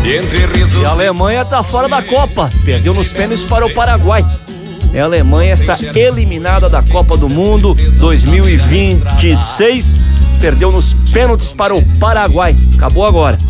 E a Alemanha tá fora da Copa, perdeu nos pênaltis para o Paraguai. A Alemanha está eliminada da Copa do Mundo 2026, perdeu nos pênaltis para o Paraguai. Acabou agora.